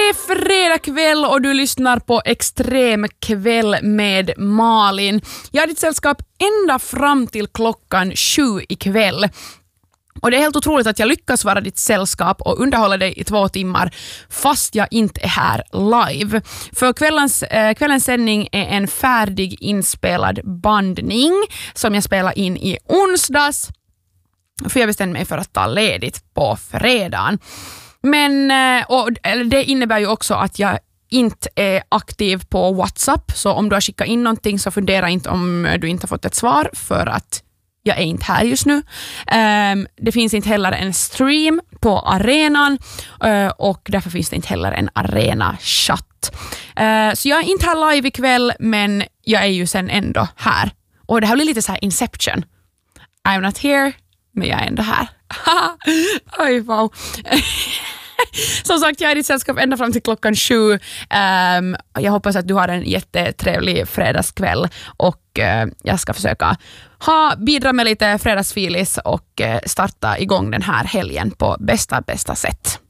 är fredag kväll och du lyssnar på Extrem kväll med Malin. Jag har ditt sällskap ända fram till klockan 7 ikväll. Och det är helt otroligt att jag lyckas vara ditt sällskap och underhålla dig i 2 timmar fast jag inte är här live. För kvällens sändning är en färdig inspelad bandning som jag spelar in i onsdags. För jag bestämde mig för att ta ledigt på fredagen. Men det innebär ju också att jag inte är aktiv på WhatsApp. Så om du har skickat in någonting så fundera inte om du inte har fått ett svar för att jag är inte här just nu. Det finns inte heller en stream på arenan och därför finns det inte heller en arena-chatt. Så jag är inte här live ikväll men jag är ju sen ändå här. Och det här blir lite så här Inception. I'm not here men jag är ändå här. Oj, wow. Som sagt, jag är i ditt sällskap ända fram till klockan 7. Jag hoppas att du har en jättetrevlig fredagskväll och jag ska försöka bidra med lite fredagsfilis och starta igång den här helgen på bästa sätt.